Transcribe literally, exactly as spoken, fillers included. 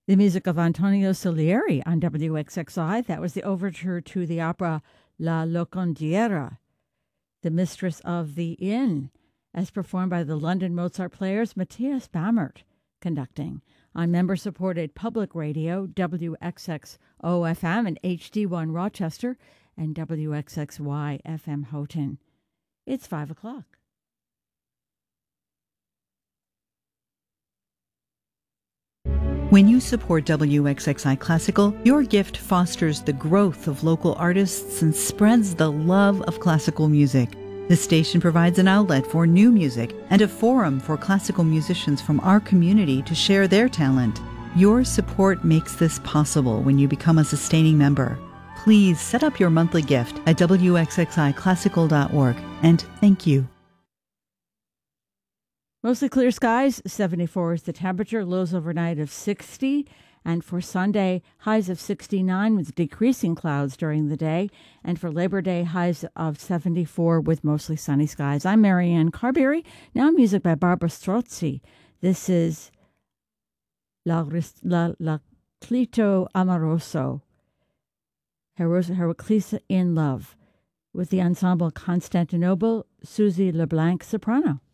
The music of Antonio Salieri on W X X I. That was the overture to the opera La Locondiera, the Mistress of the Inn, as performed by the London Mozart Players, Matthias Bammert, conducting on member-supported public radio, W X X O F M and H D one Rochester, and W X X Y F M Houghton. It's five o'clock. When you support W X X I Classical, your gift fosters the growth of local artists and spreads the love of classical music. The station provides an outlet for new music and a forum for classical musicians from our community to share their talent. Your support makes this possible when you become a sustaining member. Please set up your monthly gift at W X X I classical dot org, and thank you. Mostly clear skies, seventy-four is the temperature, lows overnight of sixty. And for Sunday, highs of sixty-nine with decreasing clouds during the day. And for Labor Day, highs of seventy-four with mostly sunny skies. I'm Marianne Carberry. Now music by Barbara Strozzi. This is La, La, La Clito Amoroso, Heracles in Love, with the ensemble Constantinople, Susie LeBlanc, soprano.